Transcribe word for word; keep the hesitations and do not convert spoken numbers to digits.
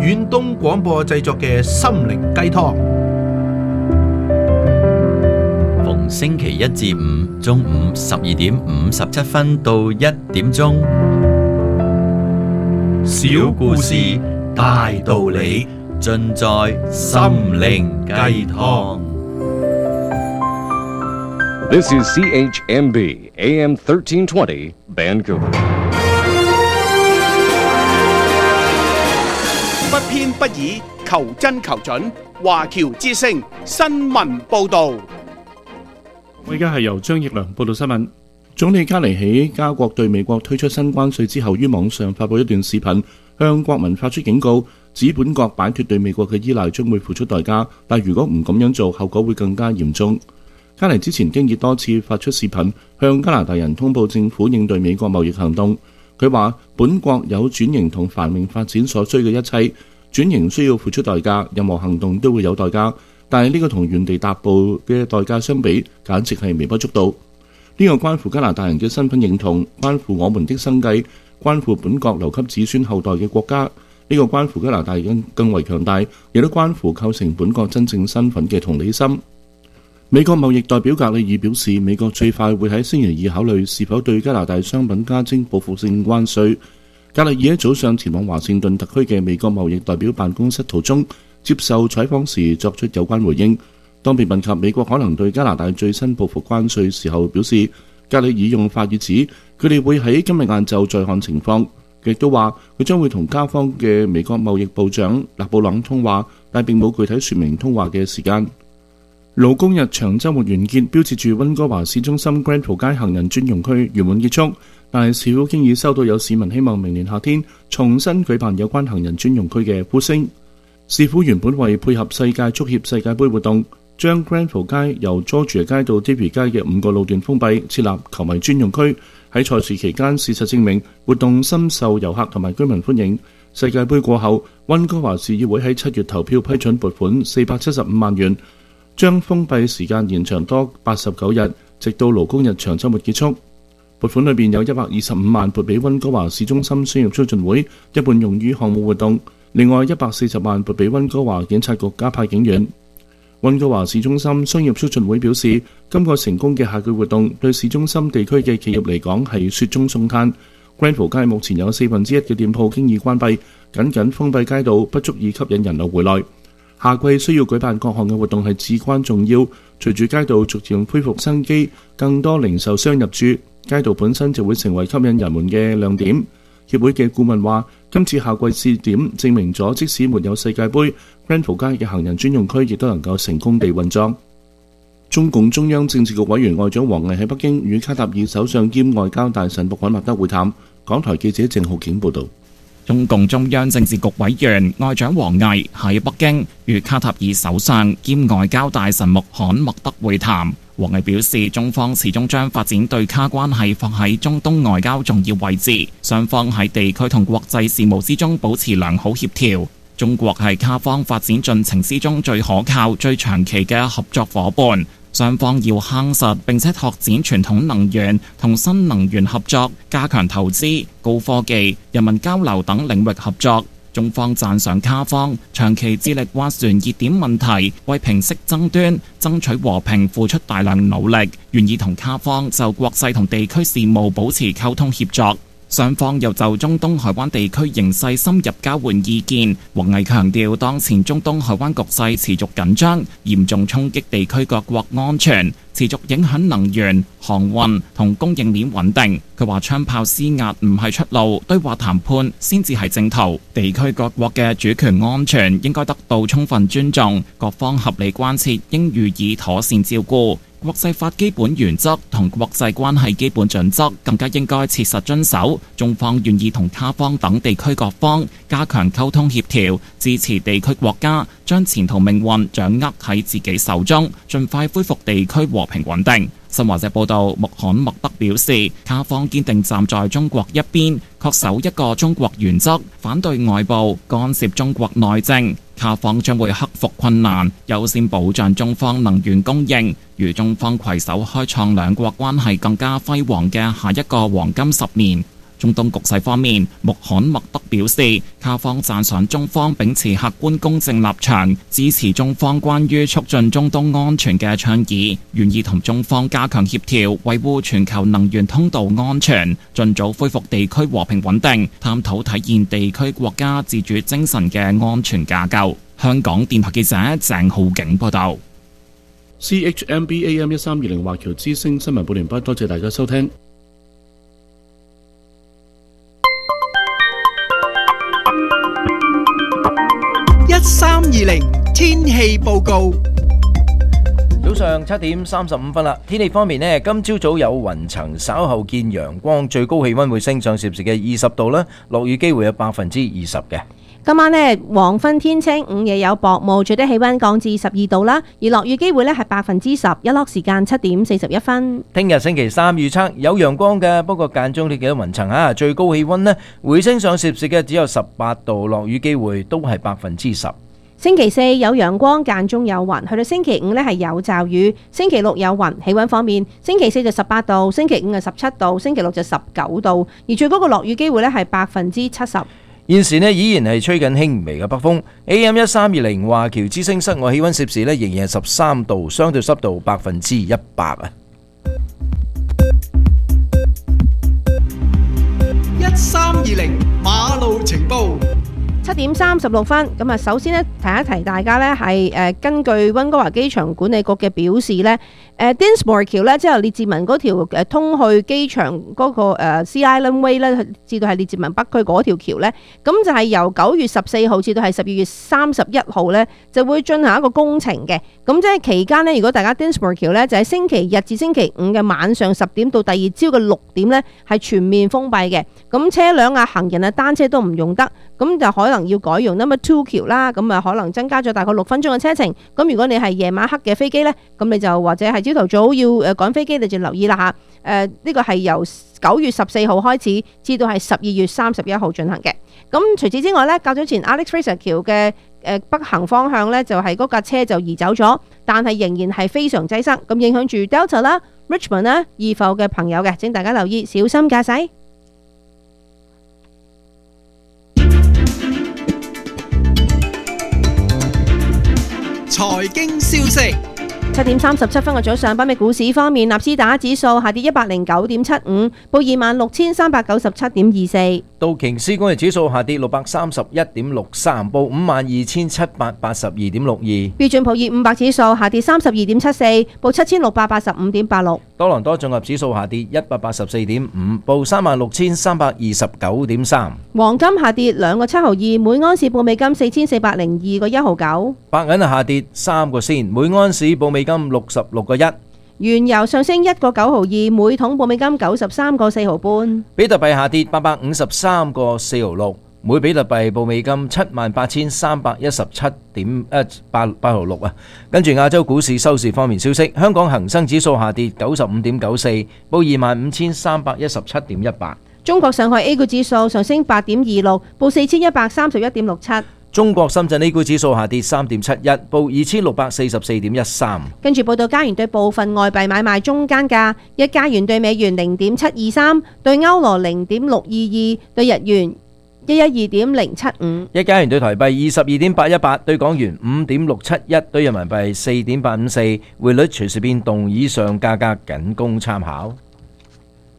遠東廣播製作嘅心靈雞湯， 逢星期一至五中午十二點五十七分到一點鐘，小故事大道理，盡在心靈雞湯。 This is C H M B A M thirteen twenty Vancouver。 不偏不倚，求真求準。華僑之聲新聞報導。 我而家係由張奕良報道新聞。總理加尼喺加國對美國推出新關稅之後，於網上發布一段視頻，向國民發出警告，指本國擺脫對美國嘅依賴將會付出代價，但如果唔咁樣做，後果會更加嚴重。加尼之前經已多次發出視頻，向加拿大人通報政府應對美國貿易行動。佢話本國有轉型同繁榮發展所需嘅一切，轉型需要付出代價，任何行動都會有代價，但係呢個同原地踏步嘅代價相比，簡直係微不足道。呢個關乎加拿大人嘅身份認同，關乎我們的生計，關乎本國留給子孫後代嘅國家。呢個關乎加拿大人更為強大，亦都關乎構成本國真正身份嘅同理心。美國貿易代表格里爾表示，美國最快會喺星期二考慮是否對加拿大商品加徵報復性關稅。格里爾喺早上前往華盛頓特區嘅美國貿易代表辦公室途中接受採訪時作出有關回應。當被問及美國可能對加拿大最新報復關稅時候，表示格里爾用法語指佢哋會喺今日晏晝再看情況，亦都話佢將會同加方嘅美國貿易部長勒布朗通話，但並冇具體說明通話嘅時間。勞工日長週末完結，標誌住溫哥華市中心 Granville 街行人專用區圓滿結束，但係市府經已收到有市民希望明年夏天重新舉辦有關行人專用區嘅呼聲。市府原本為配合世界足協世界盃活動，將 Granville 街由 Georgia 街到 Davie 街嘅五個路段封閉，設立球迷專用區。喺賽事期間，事實證明活動深受遊客同埋居民歡迎。世界盃過後，溫哥華市議會喺七月投票批准撥款四百七十五萬元，將封閉時間延長多八十九日，直到勞工日長週末結束。撥款裏面有一百二十五萬撥俾溫哥華市中心商業促進會，一半用於項目活動；另外一百四十萬撥俾溫哥華警察局加派警員。溫哥華市中心商業促進會表示，今個成功嘅夏季活動對市中心地區嘅企業嚟講係雪中送炭。Granville 街目前有四分之一嘅店鋪經已關閉，僅僅封閉街道不足以吸引人流回來。夏季需要舉辦各項嘅活動係至關重要。隨住街道逐漸恢復生機，更多零售商入駐，街道本身就會成為吸引人們嘅亮點。協會嘅顧問話，今次夏季試點證明咗，即使沒有世界盃，Granville 街嘅行人專用區亦都能夠成功地運作。中共中央政治局委員外長王毅喺北京與卡塔爾首相兼外交大臣穆罕默德會談。港台記者鄭浩景報道。 中共中央政治局委員外長王毅喺北京與卡塔爾首相兼外交大臣穆罕默德會談。王毅表示，中方始終將發展對卡關係放喺中東外交重要位置，雙方喺地區同國際事務之中保持良好協調。中國係卡方發展進程之中最可靠、最長期嘅合作夥伴。雙方要夯實並且拓展傳統能源同新能源合作，加強投資、高科技、人民交流等領域合作。中方讚賞卡方長期致力斡旋熱點問題，為平息爭端、爭取和平付出大量努力，願意同卡方就國際同地區事務保持溝通協作。雙方又就中東海灣地區形勢深入交換意見。王毅強調，當前中東海灣局勢持續緊張，嚴重衝擊地區各國安全，持續影響能源、航運同供應鏈穩定。佢話槍炮施壓唔係出路，對話談判先至係正途。地區各國嘅主權安全應該得到充分尊重，各方合理關切應予以妥善照顧。國際法基本原則同國際關係基本準則更加應該切實遵守。中方願意同卡方等地區各方加強溝通協調，支持地區國家將前途命運掌握喺自己手中，盡快恢復地區和平穩定。新華社報道，穆罕默德表示，卡方堅定站在中國一邊，恪守一個中國原則，反對外部干涉中國內政。卡方將會克服困難，優先保障中方能源供應，與中方攜手開創兩國關係更加輝煌嘅下一個黃金十年。 中東局勢方面，穆罕默德表示，卡方讚賞中方秉持客觀公正立場，支持中方關於促進中東安全嘅倡議，願意同中方加強協調，維護全球能源通道安全，盡早恢復地區和平穩定，探討體現地區國家自主精神嘅安全架構。香港電台記者鄭浩景報道。 C H M B A M 一三二零華僑之聲新聞報完畢，多謝大家收聽。 一三二零天氣報告。 早上七點三十五分啦。天氣方面呢，今朝早有雲層，稍後見陽光，最高氣溫會升上攝氏嘅二十度啦。落雨機會有百分之二十嘅。 今晚呢，黃昏天清，午夜有薄霧，最低氣溫降至十二度啦。而落雨機會呢係百分之十，日落時間七點四十一分。 聽日星期三預測有陽光嘅，不過間中你見到雲層啊。最高氣溫呢會升上攝氏嘅只有十八度，落雨機會都係百分之十。 星期四有陽光，間中有雲，去到星期五呢係有驟雨。星期六有雲。氣溫方面，星期四就十八度，星期五就十七度，星期六就十九度，而最高嘅落雨機會呢係百分之七十。 現時呢依然係吹緊輕微嘅北風。A M 一三二零華僑之聲室外氣溫攝氏呢仍然係十三度，相對濕度百分之一百啊。 一三二零馬路情報。 七點三十六分，咁啊，首先呢提一提大家呢係誒根據溫哥華機場管理局嘅表示呢，誒 Dinsmore 橋呢，即係列治文嗰條誒通去機場嗰個誒 Sea Island Way 呢，至到係列治文北區嗰條橋呢，咁就係由九月十四號至到係十二月三十一號呢，就會進行一個工程嘅。咁即係期間呢，如果大家 Dinsmore 橋呢，就喺星期日至星期五嘅晚上十點到第二朝嘅六點呢，係全面封閉嘅。咁車輛啊、行人啊、單車都唔用得，咁就可能要改用 Number Two 橋啦。咁啊，可能增加咗大概六分鐘嘅車程。咁如果你係夜晚黑嘅飛機呢，咁你就或者係朝頭早要誒趕飛機，你就留意啦嚇。誒、呃、呢、這個係由九月十四號開始至到係十二月三十一號進行嘅。咁除此之外呢，較早前 Alex Fraser 橋嘅誒北行方向呢，就係嗰架車就移走咗，但係仍然係非常擠塞，咁影響住 Delta 啦、Richmond 啦、二埠嘅朋友嘅，請大家留意，小心駕駛。 財經消息。 七點三十七分嘅早上，北美股市方面，納斯達克指數下跌一百零九點七五，報二萬六千三百九十七點二四。 道瓊斯工業指數下跌六百三十一點六三，報五萬二千七百八十二點六二。 標準普爾五百指數下跌三十二點七四，報七千六百八十五點八六。 多倫多綜合指數下跌一百八十四點五，報三萬六千三百二十九點三。 黃金下跌兩個七毫二，每安士報美金四千四百零二個一毫九。 白銀下跌三個仙，每安士報美金六十六個一。 原油上升一個九毫二，每桶報美金九十三個四毫半。 比特幣下跌八百五十三個四毫六，每比特幣報美金七萬八千三百一十七點誒八八毫六啊。跟住亞洲股市收市方面消息，香港恒生指數下跌九十五點九四，報二萬五千三百一十七點一八。 中國上海 A 股指數上升八點二六，報四千一百三十一點六七。 中國深圳 A 股指數下跌三點七一，報二千六百四十四點一三。 跟住報道加元對部分外幣買賣中間價：一加元對美元零點七二三，對歐羅零點六二二，對日元一一二點零七五。 一加元對台幣二十二點八一八，對港元五點六七一，對人民幣四點八五四。匯率隨時變動，以上價格僅供參考。